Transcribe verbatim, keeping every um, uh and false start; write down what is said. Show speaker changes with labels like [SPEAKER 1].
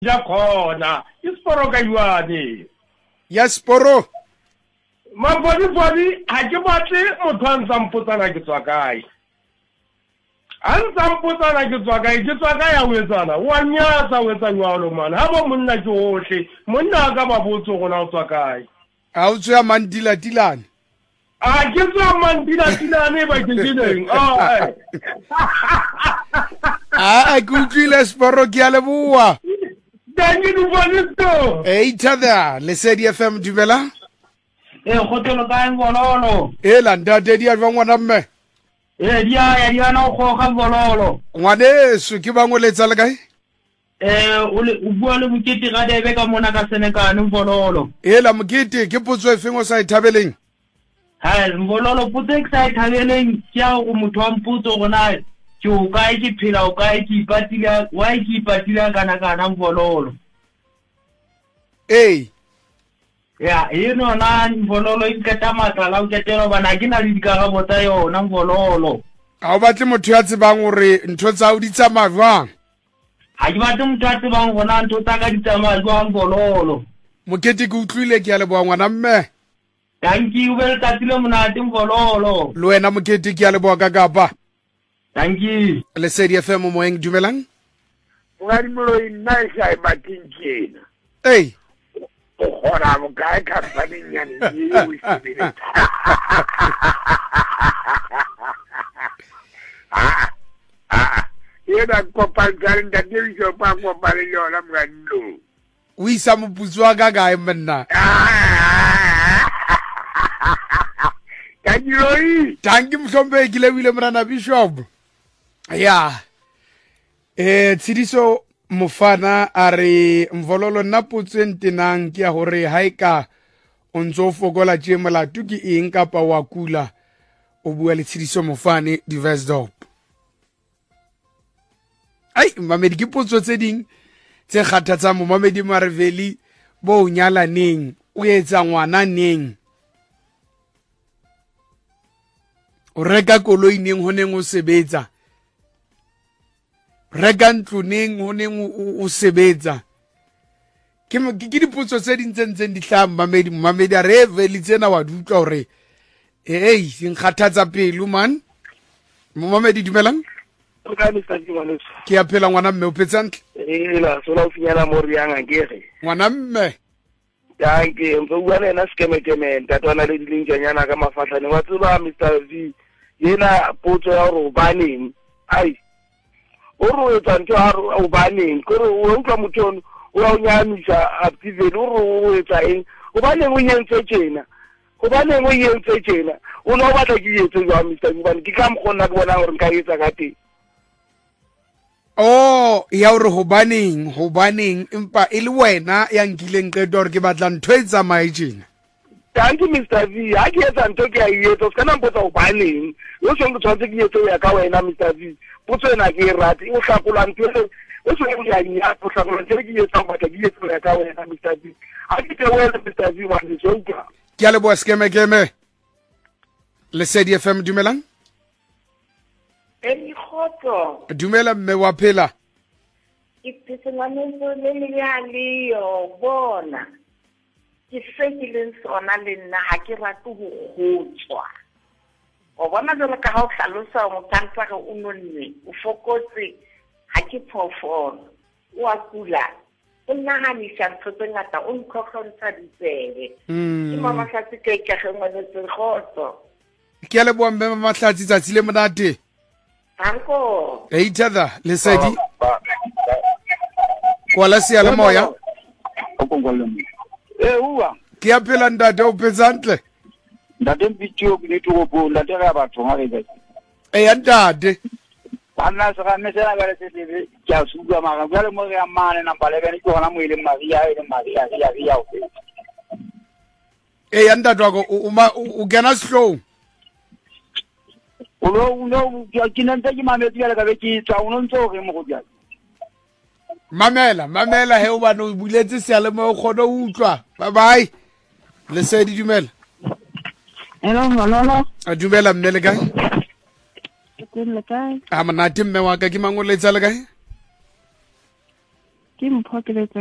[SPEAKER 1] ja khona isporo ka yuane
[SPEAKER 2] ya sporo
[SPEAKER 1] mabodi bodi ha ke batle motho a ntsampotsana ke tswa kae a ntsampotsana ke tswa kae ke tswa kae ya o etsana wa nyatsa o etsa jwalo man ha bo monna ke hohle monna ka babotso gona o tswa kae
[SPEAKER 2] a o tswa mandila tilane
[SPEAKER 1] a ke tswa mandila tilane ba ke dileng a
[SPEAKER 2] a a kutlile sporo ke a leboa
[SPEAKER 1] Thank you, Bonito.
[SPEAKER 2] Hey, tada, Lesedi F M dumela.
[SPEAKER 1] Eh, hotelo ka ngololo.
[SPEAKER 2] Eh, landa dedi a ngwana mme.
[SPEAKER 1] Eh, dia ya dia no go ga ngololo.
[SPEAKER 2] Ngwane su ke bangwe letsa le kae?
[SPEAKER 1] Eh, o le o bua le bokete ga debe ka mona ka senekane ngololo.
[SPEAKER 2] Eh, la mokete ke potso e fengo sa ithabeleng.
[SPEAKER 1] Ha, ngololo potso e sa ithabeleng ke a go motho wa mputso gona ke o kae ke phela o kae ke ipatila wa ke ipatila kana kana ngololo.
[SPEAKER 2] Eh.
[SPEAKER 1] Ya, e no na ngololo e nkata matlala o ketelo bana ke na le dikarabo tsa yona ngololo.
[SPEAKER 2] A o batle motho ya tsebang hore ntho tsa o di tsamaya jwang?
[SPEAKER 1] Ha ke batle motho ya tsebang gona ntho tsa ka di tsamaya jwang ngololo.
[SPEAKER 2] Mokete ke utlwile ke a leboa ngwana mme.
[SPEAKER 1] Thank you well tatile monate ngololo.
[SPEAKER 2] Le wena mokete ke a leboa ka kapa.
[SPEAKER 1] Thank you.
[SPEAKER 2] Lesedi F M mo eng dumelang?
[SPEAKER 3] Ngari mo ina sai batinjena.
[SPEAKER 2] Eh.
[SPEAKER 3] O khona mo kae company nyane yi o sibile. Ah. Ah. Yena ko pangari ndiri so pa ko pare yona mngano.
[SPEAKER 2] O isa moputswa ka kae monna?
[SPEAKER 3] Kanjiroi.
[SPEAKER 2] Tangi mhlombe ke lebile mrana Bishop. Ya. Eh tsidiso mofana a re mvololo nna putseng tenang ke a hore haika o ntso fokola tje molato ke eng kapa wa kula o bua le tsidiso mofane diverse dop. Ai mamedi ke potso tse ding tse kgathatsa mo mamedi Marveli bo nyala neng o etsa ngwana neng o reka koloi neng ho neng o sebetsa reka ntlo neng ho neng o sebetsa ke ke dipotso tse ding tse ntseng di hlamba mamedi mamedi a re veli tsena wa di utlwa hore hey sing khathatsa pelo man mo mamedi dumelang
[SPEAKER 3] o ka ni tsanti ngwana
[SPEAKER 2] ke a phela ngwana mme o petsantle
[SPEAKER 3] eh la sola o finyana mo rianga ngere
[SPEAKER 2] ngwana mme
[SPEAKER 3] ya ke mpo bua le na skemekeme tatwana le dilinganyana ka mafahlane wa tseba Mister V yena potso ya hore baneng ai o ro etsa ntho ha o baneng kore o utlwa motho o a nyamisa activate o ro o etsa eng o baneng o yentse tjena o baneng o yentse tjena o no batla ke yetse jwa Mister V bane ke ka mkhona ke bona hore nka etsa ka teng.
[SPEAKER 2] Oh ya hore ho baneng ho baneng empa e le wena ya nkileng qeto hore ke batla ntho e tsamaye tjena.
[SPEAKER 3] Thank you Mister V ha ke etsa ntho ke a etsa se kana mpotsa o baneng o se ngotshwantse ke etse ya ka wena Mister V potso ena ke rati o hlakola ntho e o se go ya nya o hlakola ntho ke etsa batla ke etse ya ka wena Mister V ha ke te wena Mister V wa di tsonka
[SPEAKER 2] ke a leboa skeme keme Lesedi F M dumelang
[SPEAKER 4] Eni khotso
[SPEAKER 2] dumela mme wa phela
[SPEAKER 4] ke tsengwane le le ya le yo bona ke sekileng sona le nna ha ke rate go gotswa o bona jalo ka ha o hlalosa mo tantsa ga o nonne o fokotse ha ke phofolo o a kula o nahanisha ntho tse ngata o nkgotlontsha ditsebe ke mama hlatse ke ke ge ngwane tse khotso
[SPEAKER 2] ke a leboa mme mama hlatse tsatsi le monate
[SPEAKER 4] Anko.
[SPEAKER 2] Hey tada Lesedi kwala sia le moya
[SPEAKER 3] eh uwa
[SPEAKER 2] ke a phela ndate o petsantle
[SPEAKER 3] ndate mpitio ke netho go bo ndate ga batho ga re
[SPEAKER 2] eh ya ndate
[SPEAKER 3] bana se ga mesela ba le tebe ke a suga maga ga le mo ga mane na bale bene ke gona mo ile maria ile maria ya ya o
[SPEAKER 2] eh ya ndate wa go o gena slow
[SPEAKER 3] uno uno ke nanta ke mametse ya ka be ke tsa uno ntse o re mo go ja
[SPEAKER 2] mamela mamela he o bana o buletse sia le mo kgono o utlwa bye bye Lesedi dumela
[SPEAKER 4] Hello ngololo
[SPEAKER 2] a dumela mme le kae
[SPEAKER 4] ke le kae
[SPEAKER 2] a monate mme wa ka ke mangoletsa le kae
[SPEAKER 5] ke mpho ke letsa